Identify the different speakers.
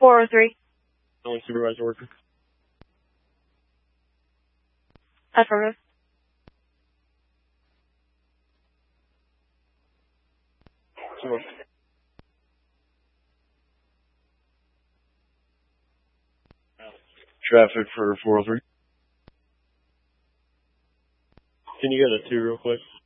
Speaker 1: 403.
Speaker 2: Only supervisor worker.
Speaker 1: Affirmative.
Speaker 2: Sure. Traffic for 403. Can you get a 2 real quick?